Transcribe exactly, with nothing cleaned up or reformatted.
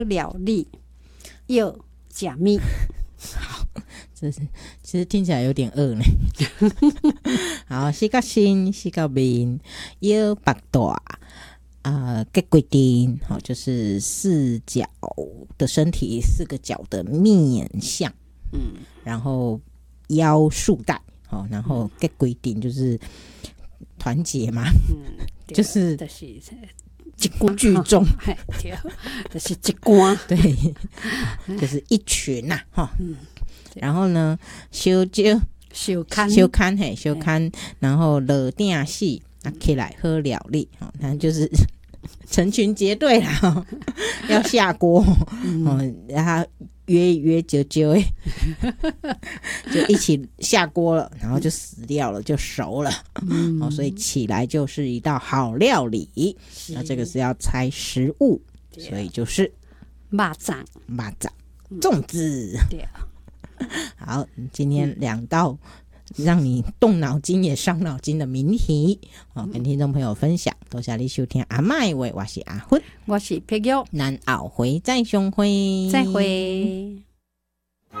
料理要假米。 好，这是其实听起来有点饿呢。好，四角身，四角面，腰八大。啊，结规定，好，就是四角的身体，四个角的面相，嗯，然后腰束带，好，然后结规定就是团结嘛，嗯，就是就是一鼓聚众， 对，就是一关， 对，就是一群呐，哈，嗯，然后呢，小招小看小看嘿，小看，然后落定死。啊，起来喝料理，哦，那就是成群结队啦，哦，要下锅，嗯，哦，然后约约啾啾，就一起下锅了，然后就死掉了，就熟了，嗯，哦，所以起来就是一道好料理。那这个是要猜食物，所以就是肉粽、 肉粽、粽子。 对， 好，今天两道。让你动脑筋也伤脑筋的谜题，哦，跟听众朋友分享。多谢你收听阿麦话，我是阿芬， 我是碧玉， 咱后回再相会， 再会。